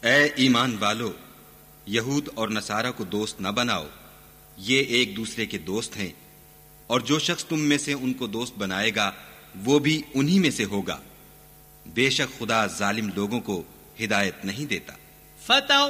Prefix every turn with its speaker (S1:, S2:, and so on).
S1: ए ईमान वालो, यहूद और नसारा को दोस्त न बनाओ, ये एक दूसरे के दोस्त हैं, और जो शख्स तुम में से उनको दोस्त बनाएगा वो भी उन्हीं में से होगा। बेशक खुदा जालिम लोगों को हिदायत नहीं देता।